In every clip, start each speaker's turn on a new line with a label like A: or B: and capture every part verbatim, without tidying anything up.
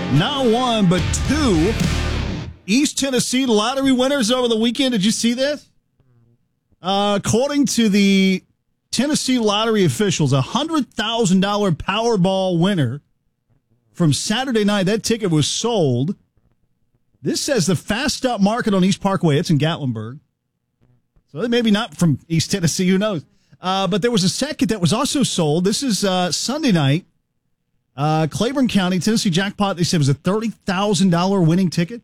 A: Not one, but two East Tennessee lottery winners over the weekend. Did you see this? Uh, according to the Tennessee lottery officials, a one hundred thousand dollars Powerball winner from Saturday night. That ticket was sold. This says the Fast Stop Market on East Parkway. It's in Gatlinburg. So maybe not from East Tennessee. Who knows? Uh, but there was a second that was also sold. This is uh, Sunday night. Uh, Claiborne County, Tennessee jackpot, they said was a thirty thousand dollars winning ticket.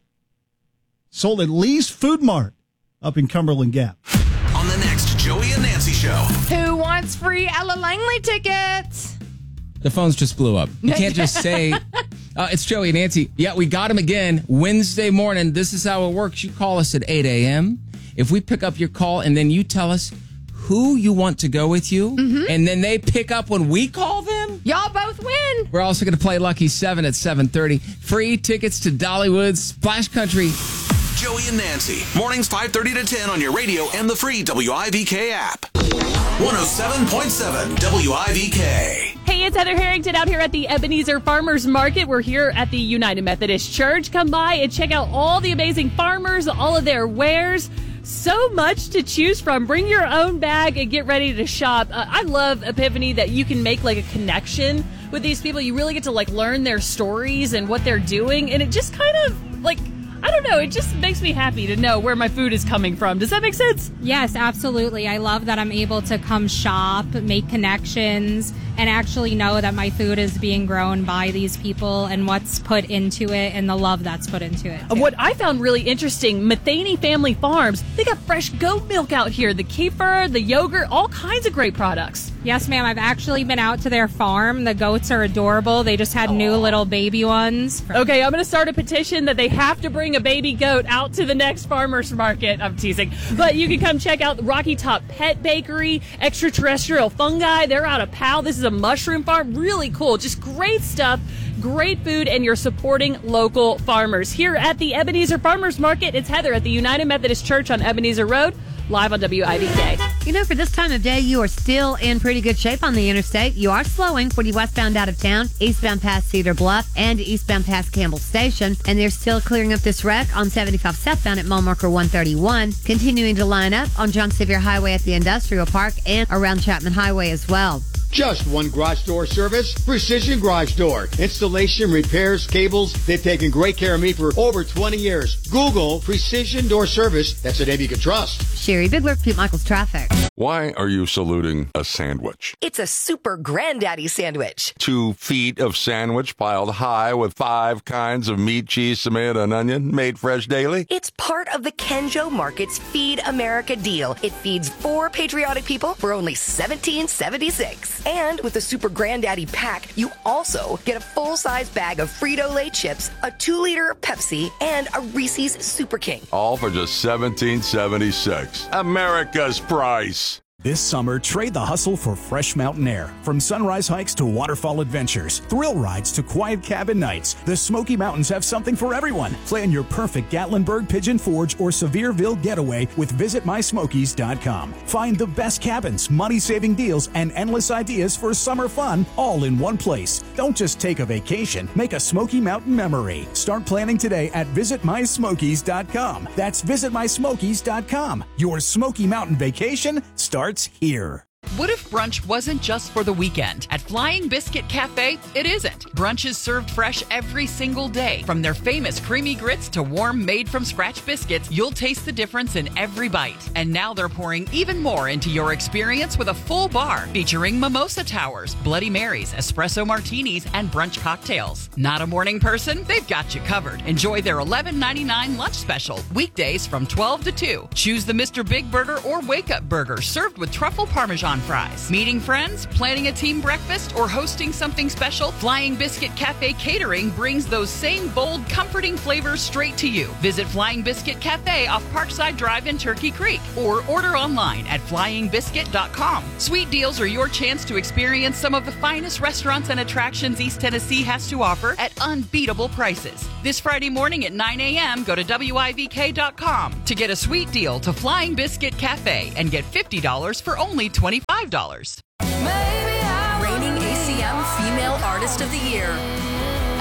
A: Sold at Lee's Food Mart up in Cumberland Gap.
B: On the next Joey and Nancy Show.
C: Who wants free Ella Langley tickets?
D: The phones just blew up. You can't just say, uh, it's Joey and Nancy. Yeah, we got him again. Wednesday morning, this is how it works. You call us at eight a.m. If we pick up your call and then you tell us who you want to go with you, mm-hmm. and then they pick up when we call them,
C: y'all both win.
D: We're also going to play Lucky seven at seven thirty. Free tickets to Dollywood Splash Country.
B: Joey and Nancy, mornings five thirty to ten on your radio and the free W I V K app. one oh seven point seven W I V K.
E: Hey, it's Heather Harrington out here at the Ebenezer Farmers Market. We're here at the United Methodist Church. Come by and check out all the amazing farmers, all of their wares. So much to choose from. Bring your own bag and get ready to shop. Uh, I love Epiphany that you can make like a connection with these people. You really get to like learn their stories and what they're doing. And it just kind of like, I don't know, it just makes me happy to know where my food is coming from. Does that make sense?
F: Yes, absolutely. I love that I'm able to come shop, make connections, and actually know that my food is being grown by these people and what's put into it and the love that's put into it, too.
E: What I found really interesting, Matheny Family Farms, they got fresh goat milk out here, the kefir, the yogurt, all kinds of great products.
F: Yes, ma'am. I've actually been out to their farm. The goats are adorable. They just had Aww. new little baby ones.
E: Okay, I'm going to start a petition that they have to bring a baby goat out to the next farmer's market. I'm teasing. But you can come check out Rocky Top Pet Bakery, Extraterrestrial Fungi. They're out of Powell. This is a mushroom farm. Really cool. Just great stuff. Great food, and you're supporting local farmers. Here at the Ebenezer Farmers Market, it's Heather at the United Methodist Church on Ebenezer Road, live on W I V K.
G: You know, for this time of day, you are still in pretty good shape on the interstate. You are slowing for the westbound out of town, eastbound past Cedar Bluff, and eastbound past Campbell Station. And they're still clearing up this wreck on seventy-five southbound at mile marker one thirty-one, continuing to line up on John Sevier Highway at the Industrial Park and around Chapman Highway as well.
H: Just one garage door service, Precision Garage Door. Installation, repairs, cables. They've taken great care of me for over twenty years. Google Precision Door Service. That's a name you can trust.
G: Sherry Bigler, Pete Michaels Traffic.
I: Why are you saluting a sandwich?
J: It's a super granddaddy sandwich.
I: Two feet of sandwich piled high with five kinds of meat, cheese, tomato, and onion, made fresh daily?
J: It's part of the Kenjo Market's Feed America deal. It feeds four patriotic people for only seventeen seventy-six. And with the Super Granddaddy pack, you also get a full-size bag of Frito-Lay chips, a two-liter Pepsi, and a Reese's Super King.
I: All for just seventeen seventy-six. America's price.
K: This summer, trade the hustle for fresh mountain air. From sunrise hikes to waterfall adventures, thrill rides to quiet cabin nights, the Smoky Mountains have something for everyone. Plan your perfect Gatlinburg, Pigeon Forge, or Sevierville getaway with visit my smokies dot com. Find the best cabins, money-saving deals, and endless ideas for summer fun all in one place. Don't just take a vacation, make a Smoky Mountain memory. Start planning today at visit my smokies dot com. That's visit my smokies dot com. Your Smoky Mountain vacation starts here.
L: What if brunch wasn't just for the weekend? At Flying Biscuit Cafe, it isn't. Brunch is served fresh every single day. From their famous creamy grits to warm, made-from-scratch biscuits, you'll taste the difference in every bite. And now they're pouring even more into your experience with a full bar featuring mimosa towers, Bloody Marys, espresso martinis, and brunch cocktails. Not a morning person? They've got you covered. Enjoy their eleven ninety-nine lunch special, weekdays from twelve to two. Choose the Mister Big Burger or Wake Up Burger, served with truffle parmesan fries. Meeting friends, planning a team breakfast, or hosting something special? Flying Biscuit Cafe Catering brings those same bold, comforting flavors straight to you. Visit Flying Biscuit Cafe off Parkside Drive in Turkey Creek, or order online at flying biscuit dot com. Sweet deals are your chance to experience some of the finest restaurants and attractions East Tennessee has to offer at unbeatable prices. This Friday morning at nine a.m., go to W I V K dot com to get a sweet deal to Flying Biscuit Cafe and get fifty dollars for only twenty-five dollars.
J: Reigning A C M Female Artist of the Year, Ella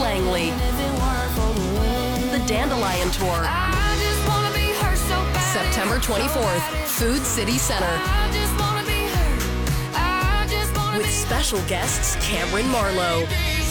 J: Langley. The Dandelion Tour. September twenty-fourth, Food City Center. With special guests Cameron Marlowe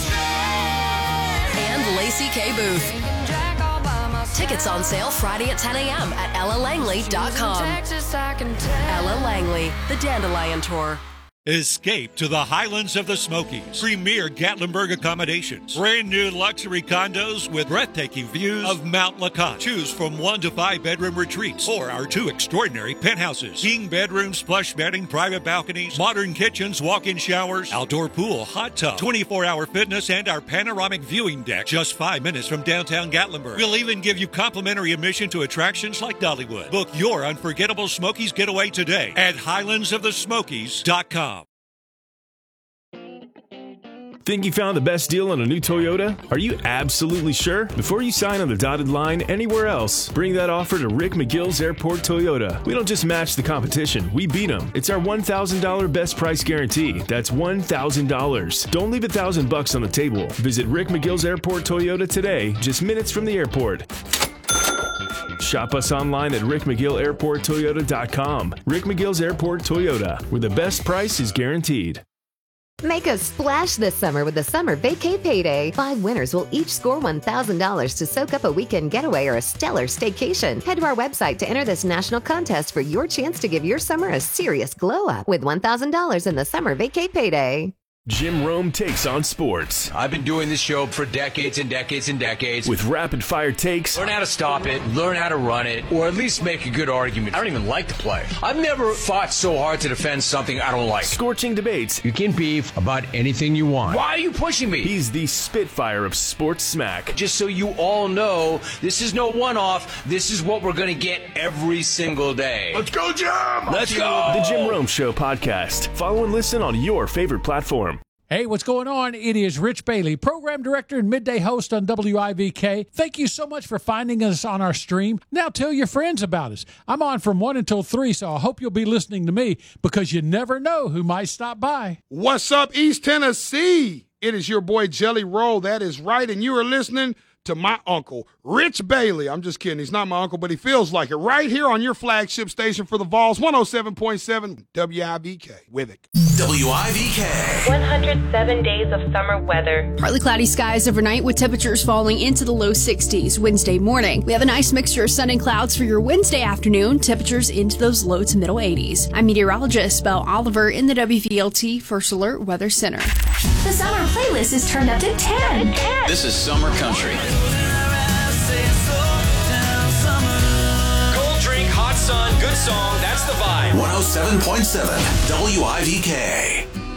J: and Lacey K. Booth. Tickets on sale Friday at ten a.m. at ella langley dot com. Ella Langley, the Dandelion Tour.
M: Escape to the Highlands of the Smokies. Premier Gatlinburg accommodations. Brand new luxury condos with breathtaking views of Mount LeConte. Choose from one to five bedroom retreats or our two extraordinary penthouses. King bedrooms, plush bedding, private balconies, modern kitchens, walk-in showers, outdoor pool, hot tub, twenty-four hour fitness, and our panoramic viewing deck. Just five minutes from downtown Gatlinburg. We'll even give you complimentary admission to attractions like Dollywood. Book your unforgettable Smokies getaway today at highlands of the smokies dot com.
N: Think you found the best deal on a new Toyota? Are you absolutely sure? Before you sign on the dotted line anywhere else, bring that offer to Rick McGill's Airport Toyota. We don't just match the competition, we beat them. It's our one thousand dollars best price guarantee. That's one thousand dollars. Don't leave a thousand bucks on the table. Visit Rick McGill's Airport Toyota today, just minutes from the airport. Shop us online at rick mcgill airport toyota dot com. Rick McGill's Airport Toyota, where the best price is guaranteed.
O: Make a splash this summer with the Summer Vacay Payday. Five winners will each score one thousand dollars to soak up a weekend getaway or a stellar staycation. Head to our website to enter this national contest for your chance to give your summer a serious glow up with one thousand dollars in the Summer Vacay Payday.
N: Jim Rome takes on sports.
P: I've been doing this show for decades and decades and decades.
N: With rapid-fire takes.
P: Learn how to stop it, learn how to run it, or at least make a good argument. I don't even like the play. I've never fought so hard to defend something I don't like.
N: Scorching debates.
P: You can beef about anything you want. Why are you pushing me?
N: He's the Spitfire of sports smack.
P: Just so you all know, this is no one-off. This is what we're going to get every single day.
N: Let's go, Jim!
P: Let's go!
N: The Jim Rome Show podcast. Follow and listen on your favorite platform.
Q: Hey, what's going on? It is Rich Bailey, program director and midday host on W I V K. Thank you so much for finding us on our stream. Now tell your friends about us. I'm on from one until three, so I hope you'll be listening to me because you never know who might stop by.
R: What's up, East Tennessee? It is your boy Jelly Roll. That is right, and you are listening to my uncle, Rich Bailey. I'm just kidding. He's not my uncle, but he feels like it. Right here on your flagship station for the Vols, one oh seven point seven W I V K. With it.
B: W I V K.
S: one hundred seven days of summer weather.
T: Partly cloudy skies overnight with temperatures falling into the low sixties Wednesday morning. We have a nice mixture of sun and clouds for your Wednesday afternoon. Temperatures into those low to middle eighties. I'm meteorologist Belle Oliver in the W V L T First Alert Weather Center.
S: The summer playlist is turned up to ten.
B: This is Summer Country.
U: Cold drink, hot sun, good song, that's the vibe.
B: one oh seven point seven W I V K.